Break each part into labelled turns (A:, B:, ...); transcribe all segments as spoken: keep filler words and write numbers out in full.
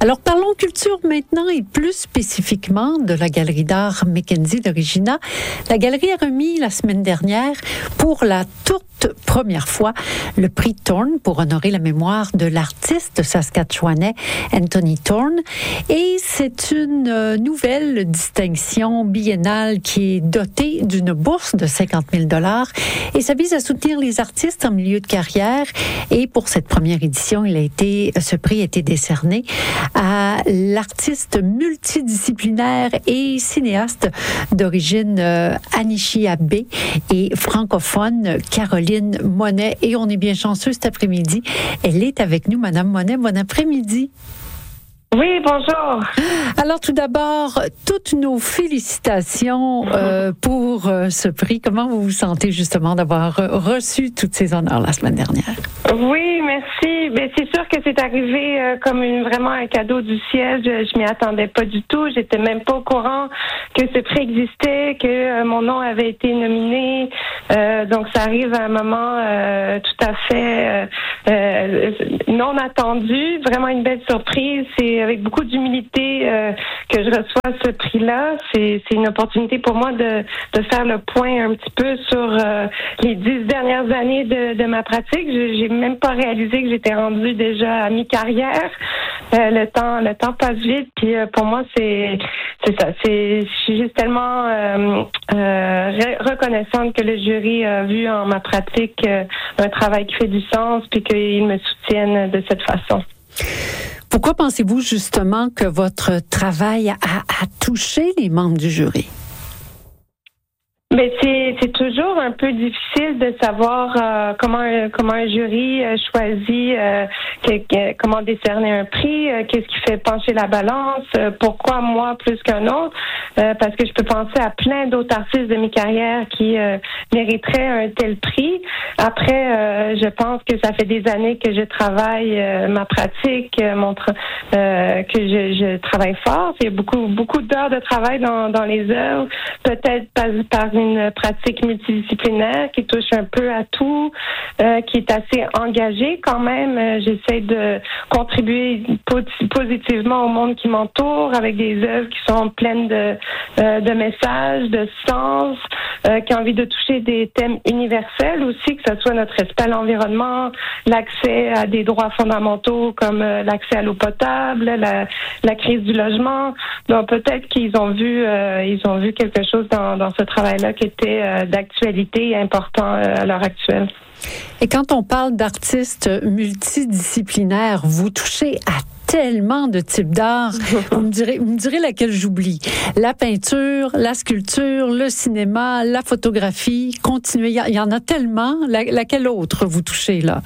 A: Alors, parlons culture maintenant et plus spécifiquement de la Galerie d'art Mackenzie de Regina. La galerie a remis la semaine dernière, pour la toute première fois, le prix Thorne pour honorer la mémoire de l'artiste saskatchewanais Anthony Thorne. Et c'est une nouvelle distinction biennale qui est dotée d'une bourse de cinquante mille dollars et ça vise à soutenir les artistes en milieu de carrière. Et pour cette première édition, il a été, ce prix a été décerné à l'artiste multidisciplinaire et cinéaste d'origine euh, Anishinaabe et francophone Caroline Monet. Et on est bien chanceux cet après-midi. Elle est avec nous, Madame Monet. Bon après-midi.
B: Oui, bonjour.
A: Alors, tout d'abord, toutes nos félicitations euh, pour euh, ce prix. Comment vous vous sentez justement d'avoir reçu tous ces honneurs la semaine dernière?
B: Oui, merci. Ben, c'est sûr que c'est arrivé euh, comme une, vraiment un cadeau du ciel. Je, je m'y attendais pas du tout. J'étais même pas au courant que ce prix existait, que euh, mon nom avait été nominé. Euh, donc, ça arrive à un moment euh, tout à fait euh, euh, non attendu. Vraiment une belle surprise. C'est avec beaucoup d'humilité euh, que je reçois ce prix-là. C'est, c'est une opportunité pour moi de, de faire le point un petit peu sur euh, les dix dernières années de, de ma pratique. Je, j'ai même pas réalisé que j'étais rendue déjà à mi-carrière. Euh, le temps, le temps passe vite. Puis euh, pour moi, c'est, c'est ça. C'est, je suis juste tellement euh, euh, reconnaissante que le jury a vu en ma pratique euh, un travail qui fait du sens, puis qu'ils me soutiennent de cette façon.
A: Pourquoi pensez-vous justement que votre travail a, a touché les membres du jury?
B: Mais c'est, c'est toujours un peu difficile de savoir euh, comment un, comment un jury euh, choisit euh, que, que, comment décerner un prix, euh, qu'est-ce qui fait pencher la balance, euh, pourquoi moi plus qu'un autre, euh, parce que je peux penser à plein d'autres artistes de mes carrières qui euh, mériteraient un tel prix. Après, euh, je pense que ça fait des années que je travaille euh, ma pratique, euh, mon tra- euh, que je, je travaille fort. Il y a beaucoup beaucoup d'heures de travail dans, dans les œuvres, peut-être par, par une pratique multidisciplinaire qui touche un peu à tout, euh, qui est assez engagée quand même. Euh, j'essaie de contribuer po- positivement au monde qui m'entoure avec des œuvres qui sont pleines de, euh, de messages, de sens, euh, qui ont envie de toucher des thèmes universels aussi, que ce soit notre respect à l'environnement, l'accès à des droits fondamentaux comme euh, l'accès à l'eau potable, la, la crise du logement. Donc peut-être qu'ils ont vu, euh, ils ont vu quelque chose dans, dans ce travail-là qui était euh, d'actualité et important euh, à l'heure actuelle.
A: Et quand on parle d'artistes multidisciplinaires, vous touchez à tellement de types d'art. Vous me direz, vous me direz laquelle j'oublie. La peinture, la sculpture, le cinéma, la photographie. Continuez. Il y en a tellement. La, laquelle autre vous touchez là?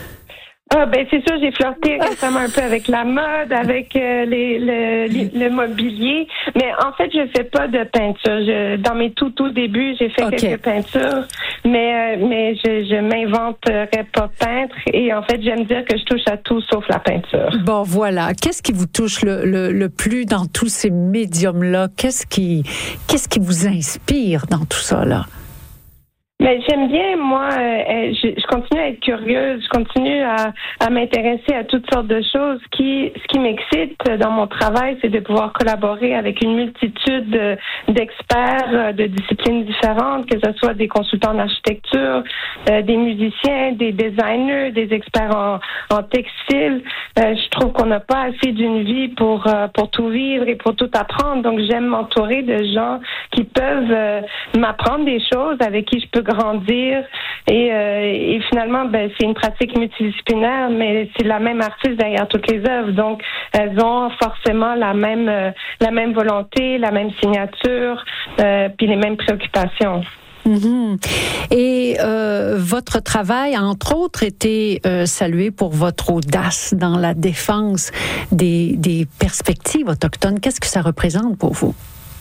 B: Ah ben c'est sûr, j'ai flirté récemment un peu avec la mode, avec euh, les, le, le, le mobilier, mais en fait je fais pas de peinture. Je, dans mes tout tout débuts, j'ai fait okay. quelques peintures, mais euh, mais je, je m'inventerais pas peintre et en fait j'aime dire que je touche à tout sauf la peinture.
A: Bon voilà, qu'est-ce qui vous touche le, le, le plus dans tous ces médiums là? Qu'est-ce qui qu'est-ce qui vous inspire dans tout ça là?
B: Mais j'aime bien, moi, euh, je, je continue à être curieuse, je continue à, à m'intéresser à toutes sortes de choses. Ce qui, ce qui m'excite dans mon travail, c'est de pouvoir collaborer avec une multitude de, d'experts de disciplines différentes, que ce soit des consultants en architecture, euh, des musiciens, des designers, des experts en, en textile. Euh, je trouve qu'on n'a pas assez d'une vie pour euh, pour tout vivre et pour tout apprendre. Donc, j'aime m'entourer de gens qui peuvent euh, m'apprendre des choses, avec qui je peux grandir et, euh, et finalement ben c'est une pratique multidisciplinaire mais c'est la même artiste derrière toutes les œuvres donc elles ont forcément la même euh, la même volonté, la même signature euh, puis les mêmes préoccupations.
A: Mm-hmm. Et euh, votre travail, entre autres, était euh, salué pour votre audace dans la défense des, des perspectives autochtones. Qu'est-ce que ça représente pour vous?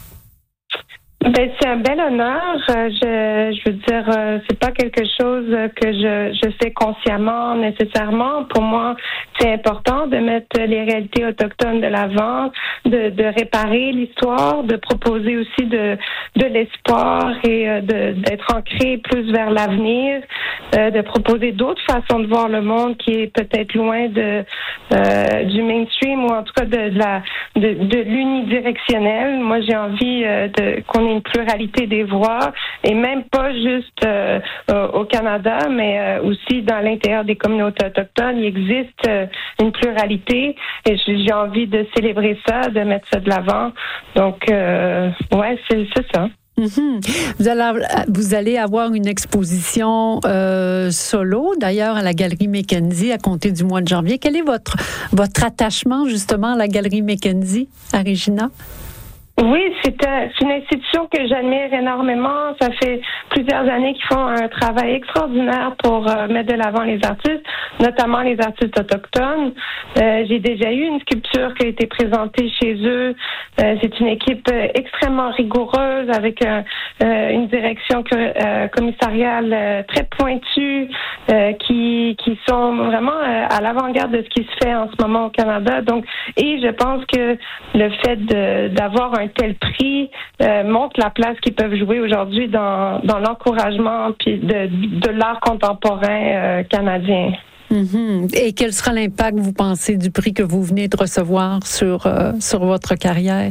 B: Ben c'est un bel honneur. Je, je veux dire, c'est pas quelque chose que je, je fais consciemment nécessairement. Pour moi, c'est important de de mettre les réalités autochtones de l'avant, de, de réparer l'histoire, de proposer aussi de, de l'espoir et euh, de, d'être ancré plus vers l'avenir, euh, de proposer d'autres façons de voir le monde qui est peut-être loin de euh, du mainstream ou en tout cas de, de la de, de l'unidirectionnel. Moi, j'ai envie euh, de qu'on ait une pluralité des voix et même pas juste euh, au Canada, mais euh, aussi dans l'intérieur des communautés autochtones. Il existe euh, une pluralité et j'ai envie de célébrer ça, de mettre ça de l'avant. Donc, euh, ouais, c'est, c'est ça.
A: Mm-hmm. Vous allez, vous allez avoir une exposition euh, solo, d'ailleurs, à la Galerie Mackenzie à compter du mois de janvier. Quel est votre, votre attachement, justement, à la Galerie Mackenzie, à Regina?
B: Oui, c'est, euh, c'est une institution que j'admire énormément. Ça fait plusieurs années qu'ils font un travail extraordinaire pour euh, mettre de l'avant les artistes, notamment les artistes autochtones. Euh, j'ai déjà eu une sculpture qui a été présentée chez eux. Euh, c'est une équipe euh, extrêmement rigoureuse avec un, euh, une direction euh, commissariale euh, très pointue, euh, qui, qui sont vraiment euh, à l'avant-garde de ce qui se fait en ce moment au Canada. Donc, et je pense que le fait de, d'avoir un tel prix euh, montre la place qu'ils peuvent jouer aujourd'hui dans, dans l'encouragement puis de, de l'art contemporain euh, canadien.
A: Mm-hmm. Et quel sera l'impact, vous pensez, du prix que vous venez de recevoir sur, euh, sur votre carrière?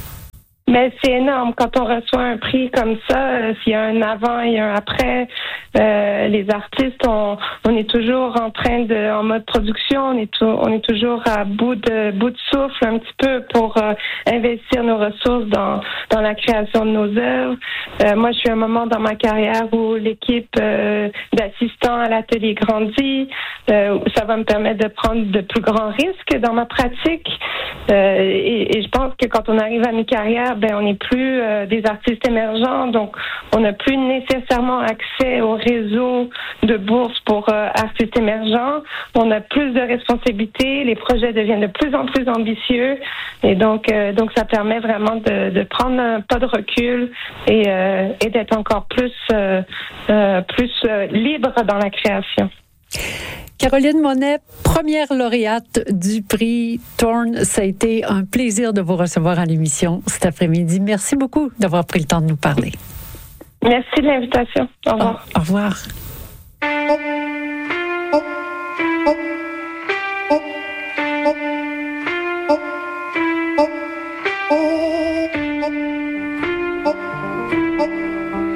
B: Mais c'est énorme. Quand on reçoit un prix comme ça, euh, s'il y a un avant et un après, euh, les artistes, on, on est toujours en train de, en mode production, on est, tout, on est toujours à bout de, bout de souffle un petit peu pour euh, investir nos ressources dans, dans la création de nos œuvres. Euh, moi, je suis à un moment dans ma carrière où l'équipe euh, d'assistants à l'atelier grandit. Euh, ça va me permettre de prendre de plus grands risques dans ma pratique. Euh, et, et je pense que quand on arrive à mi-carrière, ben on n'est plus euh, des artistes émergents, donc on n'a plus nécessairement accès au réseau de bourses pour euh, artistes émergents. On a plus de responsabilités, les projets deviennent de plus en plus ambitieux, et donc euh, donc ça permet vraiment de, de prendre un pas de recul et, euh, et d'être encore plus euh, euh, plus euh, libre dans la création.
A: Caroline Monet, première lauréate du prix Thorne, ça a été un plaisir de vous recevoir à l'émission cet après-midi. Merci beaucoup d'avoir pris le temps de nous parler.
B: Merci de l'invitation. Au revoir.
A: Au, au revoir.